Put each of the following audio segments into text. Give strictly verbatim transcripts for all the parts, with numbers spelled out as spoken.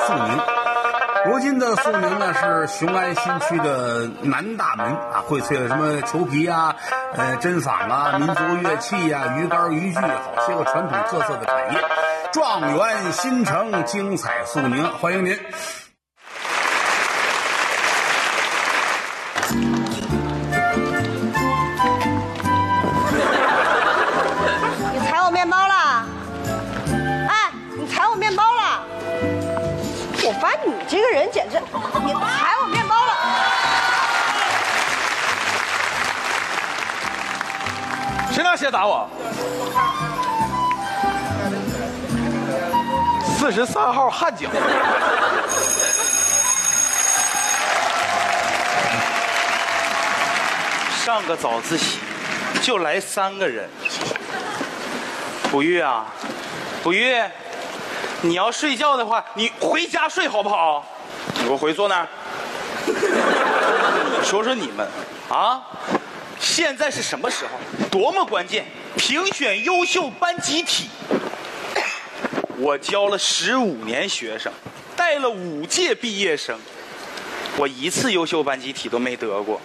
肃宁。如今的肃宁呢是雄安新区的南大门啊，荟萃了什么裘皮啊、呃针纺啊、民族乐器啊、鱼竿渔具，好些个传统特色的产业。状元新城，精彩肃宁，欢迎您。 你踩我面包了？哎，你踩我面包了？我发现你这个人简直，你踩我面包了！ 谁拿鞋打我？四十三号悍将。 上个早自习就来三个人。不玉啊，不玉，你要睡觉的话，你回家睡好不好？你给我回坐那儿。说说你们啊，现在是什么时候？多么关键！评选优秀班集体。我教了十五年学生，带了五届毕业生，我一次优秀班集体都没得过。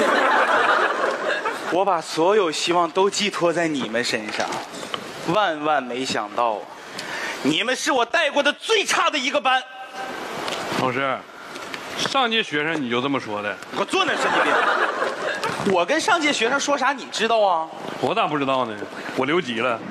我把所有希望都寄托在你们身上，万万没想到啊！你们是我带过的最差的一个班。 老师，上届学生你就这么说的？ 你给我坐那儿，神经病！我跟上届学生说啥你知道啊？ 我咋不知道呢？我留级了。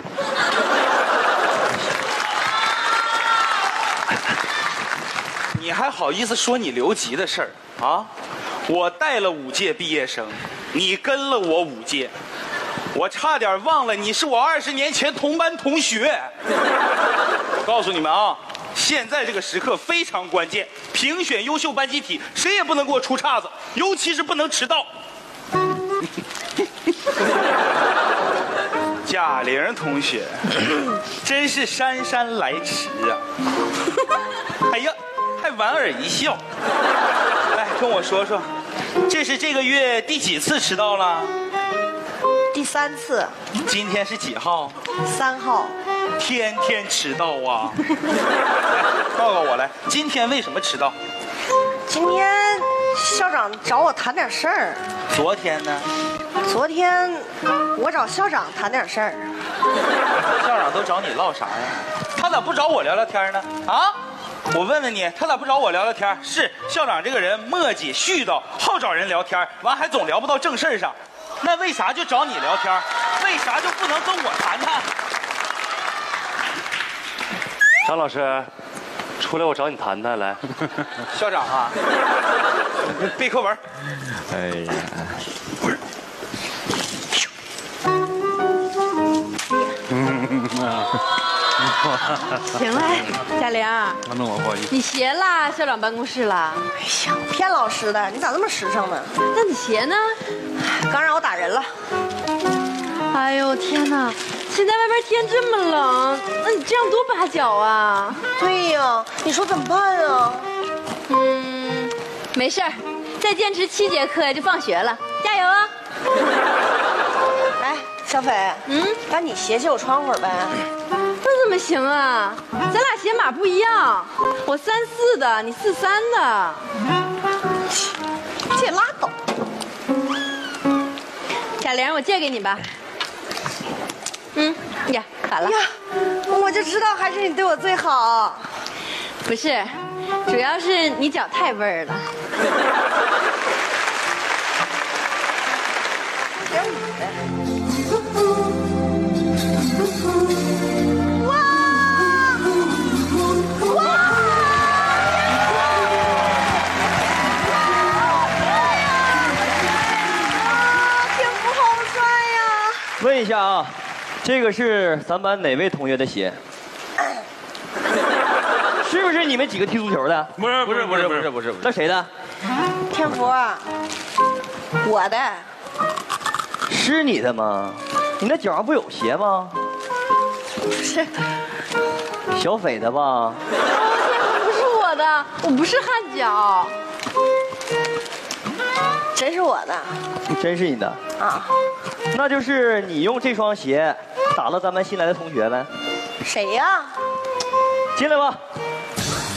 你还好意思说你留级的事儿啊？我带了五届毕业生，你跟了我五届，我差点忘了你是我二十年前同班同学。我告诉你们啊，现在这个时刻非常关键，评选优秀班集体，谁也不能给我出岔子，尤其是不能迟到。贾玲同学，真是姗姗来迟啊！哎呀，还莞尔一笑。来，跟我说说，这是这个月第几次迟到了？ 第三次。 今天是几号？ 三号。 天天迟到啊！来，告诉我来，今天为什么迟到？ 今天校长找我谈点事儿。 昨天呢？ 昨天我找校长谈点事儿。 校长都找你唠啥呀？他咋不找我聊聊天呢？啊？我问问你，他咋不找我聊聊天？是校长这个人磨叽絮叨，好找人聊天，完还总聊不到正事上。那为啥就找你聊天？为啥就不能跟我谈谈？ 张老师，出来我找你谈谈来。 校长啊，背课文。 哎呀， 行了，贾玲， 那我不好意思。 你鞋啦，校长办公室啦。 哎呀，骗老师的，你咋那么实诚呢？ 那你鞋呢？ 刚让我打人了。 哎呦天哪！现在外边天这么冷，那你这样多拔脚啊！ 对呀，你说怎么办啊？ 嗯，没事儿，再坚持七节课就放学了，加油啊！ 哎，小斐，嗯，把你鞋借我穿会儿呗。 那怎么行啊？咱俩鞋码不一样，我三四的，你四三的。 这拉倒。 贾玲，我借给你吧。嗯呀，好了。 呀，我就知道还是你对我最好。 不是，主要是你脚太味儿了。 有你的。哇哇！天福好帅呀！ 问一下啊，这个是咱班哪位同学的鞋？是不是你们几个踢足球的？ 不是不是不是不是不是，那谁的？ 天福，我的。 是你的吗？你那脚上不有鞋吗？ 不是。 小斐的吧？ 哦，天福不是我的，我不是汗脚。 真是我的。 真是你的啊？ 那就是你用这双鞋打了咱们新来的同学呗？ 谁呀？ 进来吧。